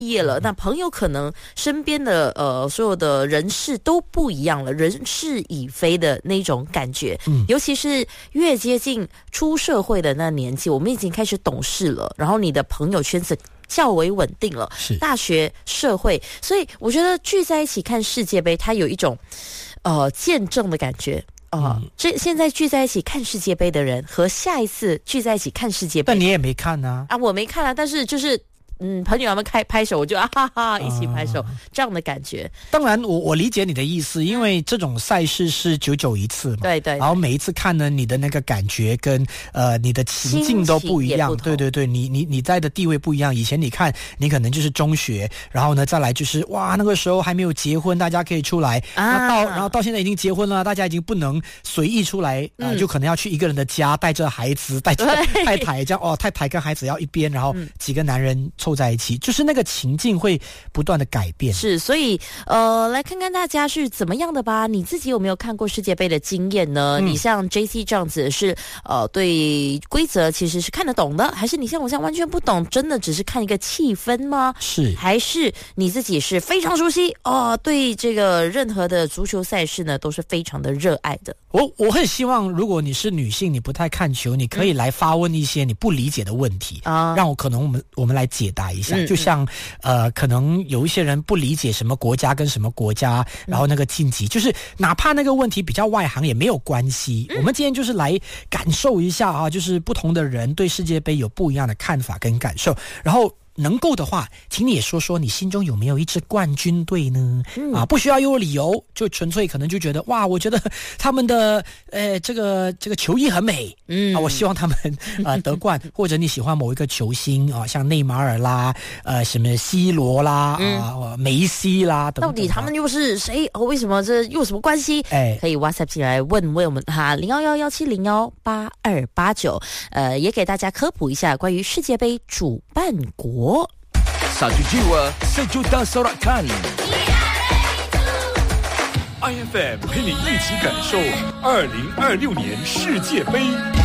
业了，那朋友可能身边的所有的人事都不一样了，人事已非的那种感觉。尤其是越接近出社会的那年纪，我们已经开始懂事了，然后你的朋友圈子较为稳定了，大学社会，所以我觉得聚在一起看世界杯，它有一种见证的感觉。现在聚在一起看世界杯的人和下一次聚在一起看世界杯， 但你也没看啊？ 我没看啊，但是就是朋友们拍手，我就哈哈一起拍手，这样的感觉。 当然我理解你的意思，因为这种赛事是久久一次嘛， 对， 然后每一次看呢，你的那个感觉跟你的情境都不一样，对，你在的地位不一样。以前你看，你可能就是中学，然后呢再来就是哇，那个时候还没有结婚，大家可以出来，然后到现在已经结婚了，大家已经不能随意出来，就可能要去一个人的家，带着孩子，带着太太这样太太跟孩子要一边，然后几个男人凑在一起，就是那个情境会不断的改变。 是，所以来看看大家是怎么样的吧。你自己有没有看过世界杯的经验呢？你像 JC 这样子是对规则其实是看得懂的，还是你像我这样完全不懂，真的只是看一个气氛吗？ 是， 还是你自己是非常熟悉对这个任何的足球赛事呢都是非常的热爱的？ 我很希望，如果你是女性，你不太看球，你可以来发问一些你不理解的问题让我们来解答一下。就像可能有一些人不理解什么国家跟什么国家，然后那个晋级，就是哪怕那个问题比较外行也没有关系。我们今天就是来感受一下就是不同的人对世界杯有不一样的看法跟感受，然后能够的话，请你也说说你心中有没有一支冠军队呢？不需要有理由，就纯粹可能就觉得哇，我觉得他们的这个球衣很美，我希望他们得冠，或者你喜欢某一个球星像内马尔啦，什么 C 罗啦，梅西啦等等， 到底他们又是谁？为什么这又有什么关系？可以 WhatsApp 进来问我们哈，0117018289，也给大家科普一下关于世界杯主办国。 Satu jiwa, sejuta sorakan. IFM 陪你一起感受2026年世界杯。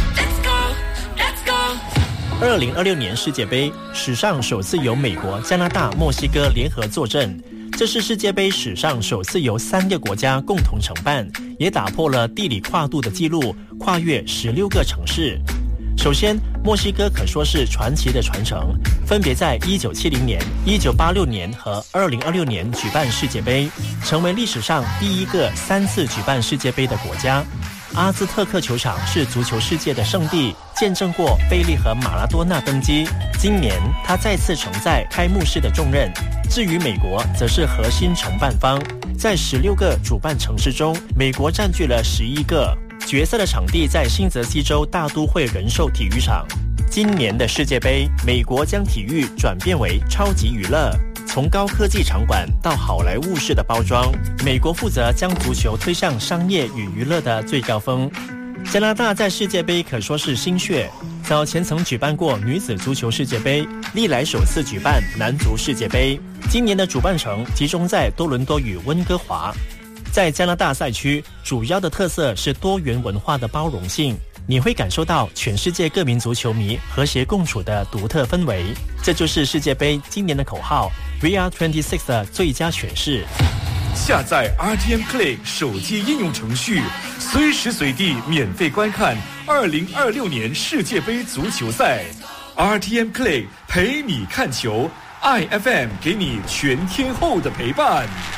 2026年世界杯史上首次由美国、加拿大、墨西哥联合坐镇，这是世界杯史上首次由3个国家共同承办，也打破了地理跨度的纪录，跨越16个城市。首先，墨西哥可说是传奇的传承，分别在1970年、1986年和2026年举办世界杯，成为历史上第一个3次举办世界杯的国家。阿兹特克球场是足球世界的圣地，见证过贝利和马拉多纳登基。今年他再次承载开幕式的重任。至于美国，则是核心承办方，在16个主办城市中，美国占据了11个。决赛的场地在新泽西州大都会人寿体育场。今年的世界杯，美国将体育转变为超级娱乐，从高科技场馆到好莱坞式的包装，美国负责将足球推向商业与娱乐的最高峰。加拿大在世界杯可说是新血，早前曾举办过女子足球世界杯，历来首次举办男足世界杯。今年的主办城集中在多伦多与温哥华。在加拿大赛区，主要的特色是多元文化的包容性，你会感受到全世界各民族球迷和谐共处的独特氛围。这就是世界杯今年的口号 VR26 的最佳诠释。 下载 RTM Play 手机应用程序，随时随地免费观看2026年世界杯足球赛。RTM Play 陪你看球，IFM 给你全天候的陪伴。